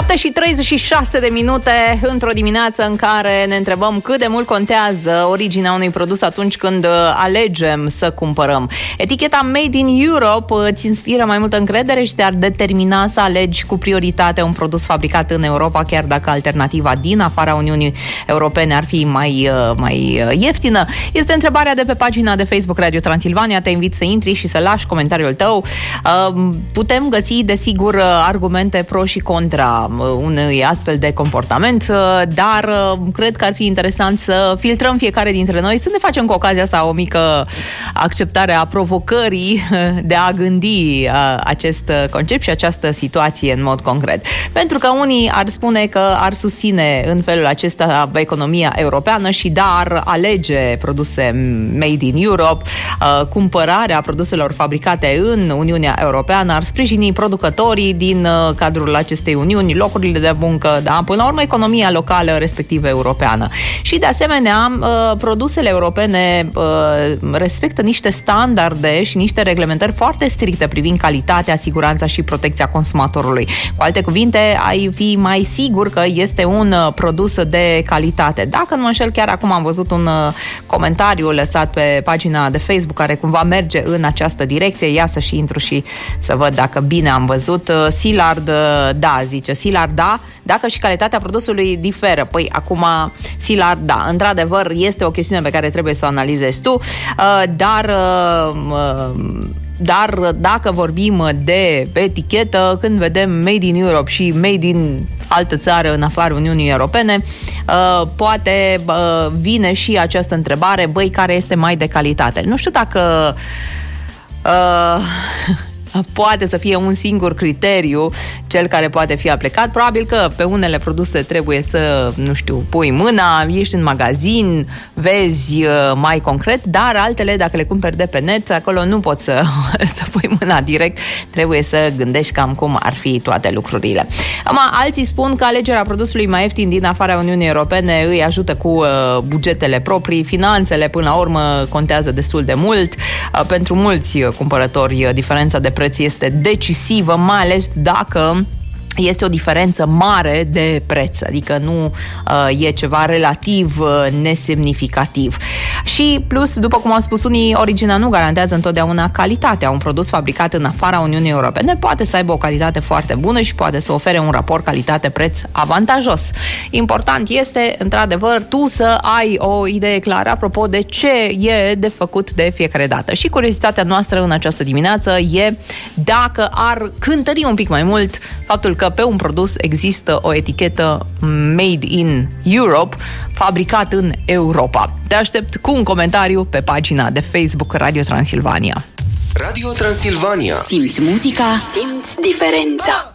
7:36 într-o dimineață în care ne întrebăm cât de mult contează originea unui produs atunci când alegem să cumpărăm. Eticheta Made in Europe îți inspiră mai multă încredere și te-ar determina să alegi cu prioritate un produs fabricat în Europa, chiar dacă alternativa din afara Uniunii Europene ar fi mai ieftină? Este întrebarea de pe pagina de Facebook Radio Transilvania. Te invit să intri și să lași comentariul tău. Putem găsi, desigur, argumente pro și contra unui astfel de comportament, dar cred că ar fi interesant să filtrăm fiecare dintre noi, să ne facem cu ocazia asta o mică acceptare a provocării de a gândi acest concept și această situație în mod concret. Pentru că unii ar spune că ar susține în felul acesta economia europeană și ar alege produse made in Europe, cumpărarea produselor fabricate în Uniunea Europeană ar sprijini producătorii din cadrul acestei uniuni, locurile de muncă, până la urmă economia locală, respectiv europeană. Și de asemenea, produsele europene respectă niște standarde și niște reglementări foarte stricte privind calitatea, siguranța și protecția consumatorului. Cu alte cuvinte, ai fi mai sigur că este un produs de calitate. Dacă nu mă înșel, chiar acum am văzut un comentariu lăsat pe pagina de Facebook care cumva merge în această direcție. Ia să și intru și să văd dacă bine am văzut. Szilard, zice Szilard, dacă și calitatea produsului diferă. Păi, acum, Szilard, într-adevăr, este o chestiune pe care trebuie să o analizezi tu, dar dacă vorbim de etichetă, când vedem Made in Europe și Made in altă țară în afara Uniunii Europene, poate vine și această întrebare, care este mai de calitate? Nu știu dacă poate să fie un singur criteriu cel care poate fi aplicat. Probabil că pe unele produse trebuie să, pui mâna, ești în magazin, vezi mai concret, dar altele, dacă le cumperi de pe net, acolo nu poți să pui mâna direct, trebuie să gândești cam cum ar fi toate lucrurile. Alții spun că alegerea produsului mai ieftin din afara Uniunii Europene îi ajută cu bugetele proprii, finanțele, până la urmă, contează destul de mult. Pentru mulți cumpărători, diferența de preț este decisivă, mai ales dacă este o diferență mare de preț, adică nu e ceva relativ nesemnificativ. Și plus, după cum au spus unii, originea nu garantează întotdeauna calitatea. Un produs fabricat în afara Uniunii Europene poate să aibă o calitate foarte bună și poate să ofere un raport calitate-preț avantajos. Important este, într-adevăr, tu să ai o idee clară apropo de ce e de făcut de fiecare dată. Și curiozitatea noastră în această dimineață e dacă ar cântări un pic mai mult faptul că pe un produs există o etichetă Made in Europe, fabricat în Europa. Te aștept cu un comentariu pe pagina de Facebook Radio Transilvania. Radio Transilvania. Simți muzica, simți diferența.